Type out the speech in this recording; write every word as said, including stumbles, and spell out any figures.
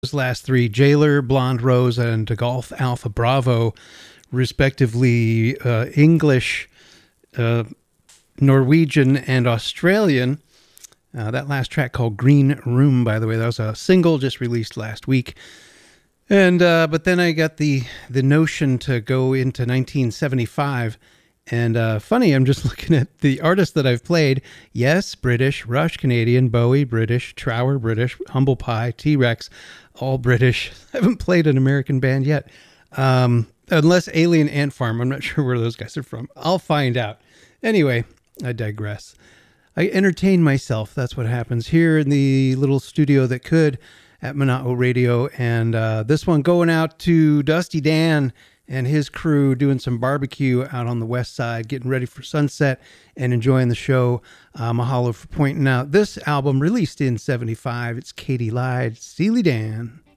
Those last three, Jailer, Blonde Rose, and Golf Alpha Bravo, respectively uh, English, uh, Norwegian, and Australian. Uh, that last track called Green Room, by the way, that was a single just released last week. And uh, but then I got the the notion to go into nineteen seventy-five. And uh, funny, I'm just looking at the artists that I've played. Yes, British, Rush, Canadian, Bowie, British, Trower, British, Humble Pie, T-Rex, all British. I haven't played an American band yet. Um, unless Alien Ant Farm. I'm not sure where those guys are from. I'll find out. Anyway, I digress. I entertain myself. That's what happens here in the little studio that could at Monotone Radio. And uh, this one going out to Dusty Dan and his crew doing some barbecue out on the west side, getting ready for sunset and enjoying the show. Uh, mahalo for pointing out this album released in seventy-five. It's Katie Lied, Steely Dan.